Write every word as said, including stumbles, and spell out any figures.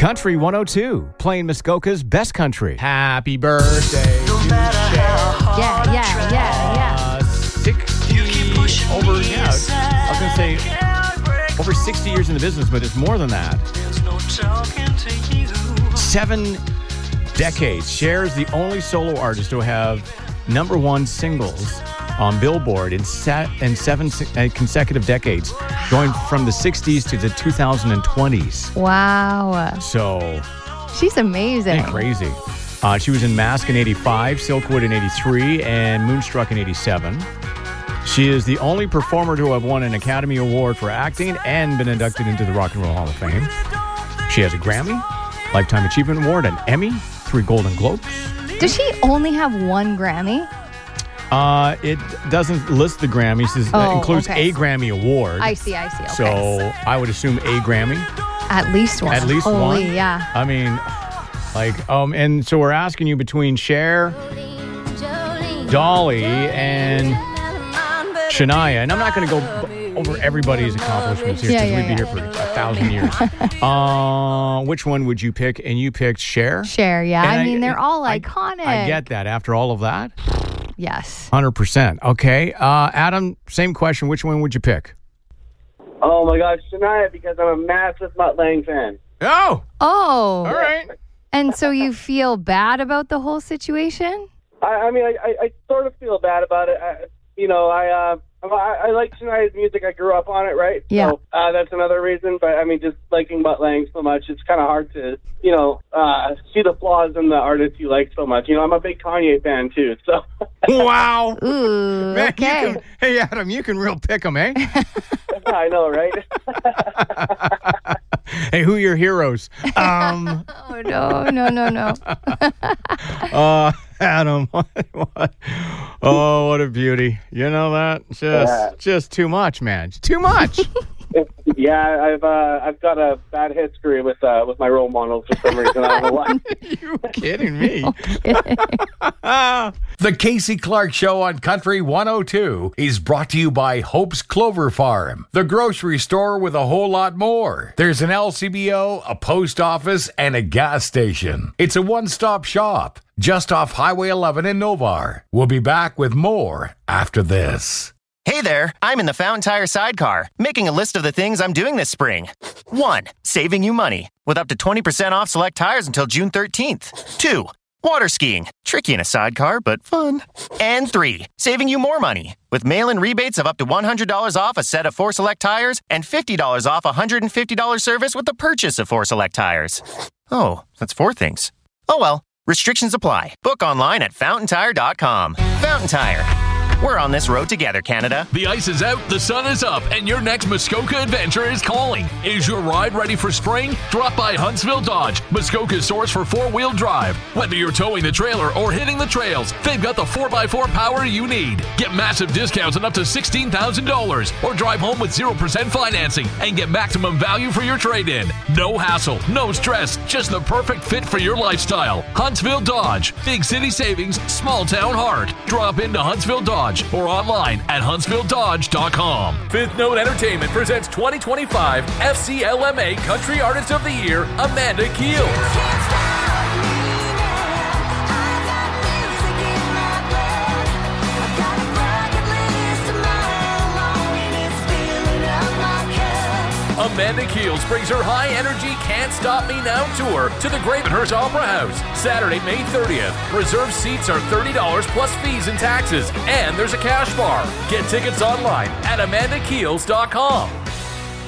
Country one oh two, playing Muskoka's best country. Happy birthday No to matter Cher. how Yeah, yeah, yeah, yeah. Uh, sixty over, yeah, I was going to say over sixty years in the business, but it's more than that. There's no talking to you. Seven decades. Cher is the only solo artist to have number one singles on Billboard in, se- in seven se- consecutive decades, going from the sixties to the two thousand twenties. Wow. So, She's amazing. ain't crazy. Uh, she was in Mask in eighty-five, Silkwood in eighty-three, and Moonstruck in eighty-seven. She is the only performer to have won an Academy Award for acting and been inducted into the Rock and Roll Hall of Fame. She has a Grammy, Lifetime Achievement Award, an Emmy, three Golden Globes. Does she only have one Grammy? Uh, it doesn't list the Grammys. It Oh, includes okay. a Grammy Award. I see, I see. Okay. So I would assume a Grammy. At least one. At least Holy, one. yeah. I mean, like, um, and so we're asking you between Cher, Dolly, and Shania, and I'm not going to go b- over everybody's accomplishments here Yeah, because yeah, we'd be yeah. here for a thousand years. uh, which one would you pick? And you picked Cher? Cher, yeah. And I mean, they're all I- iconic. I get that. After all of that, Yes. one hundred percent. Okay. Uh, Adam, same question. Which one would you pick? Oh my gosh, Shania, because I'm a massive Mutt Lange fan. Oh, Oh. all right. And so you feel bad about the whole situation? I, I mean, I, I, I sort of feel bad about it. I, you know, I, uh, I I like Shania's music. I grew up on it, right? Yeah. So uh, that's another reason. But I mean, just liking Mutt Lange so much, it's kind of hard to, you know, uh, see the flaws in the artist you like so much. You know, I'm a big Kanye fan too. So. Wow. Ooh, Man, okay. you can, hey, Adam, you can real pick them, eh? I know, right? Hey, who are your heroes? Um, Oh, no, no, no, no. uh, Adam, what, what? Oh, what a beauty. You know that? Just, Yeah. just too much, man. Too much. Yeah, I've uh, I've got a bad history with uh, with my role models for some reason. I don't know why. You kidding me? The Casey Clark Show on Country one oh two is brought to you by Hope's Clover Farm, the grocery store with a whole lot more. There's an L C B O, a post office, and a gas station. It's a one-stop shop just off Highway eleven in Novar. We'll be back with more after this. Hey there, I'm in the Fountain Tire sidecar, making a list of the things I'm doing this spring. One, saving you money, with up to twenty percent off select tires until June thirteenth. Two, water skiing, tricky in a sidecar, but fun. And three, saving you more money, with mail-in rebates of up to one hundred dollars off a set of four select tires and fifty dollars off a one hundred fifty dollars service with the purchase of four select tires. Oh, that's four things. Oh well, restrictions apply. Book online at fountain tire dot com. Fountain Tire. We're on this road together, Canada. The ice is out, the sun is up, and your next Muskoka adventure is calling. Is your ride ready for spring? Drop by Huntsville Dodge, Muskoka's source for four-wheel drive. Whether you're towing the trailer or hitting the trails, they've got the four by four power you need. Get massive discounts on up to sixteen thousand dollars, or drive home with zero percent financing and get maximum value for your trade-in. No hassle, no stress, just the perfect fit for your lifestyle. Huntsville Dodge, big city savings, small town heart. Drop into Huntsville Dodge or online at huntsville dodge dot com. Fifth Note Entertainment presents twenty twenty-five F C L M A Country Artist of the Year, Amanda Keels. Amanda Keels brings her high-energy Can't Stop Me Now tour to the Gravenhurst Opera House, Saturday, May thirtieth. Reserved seats are thirty dollars plus fees and taxes, and there's a cash bar. Get tickets online at amanda keels dot com.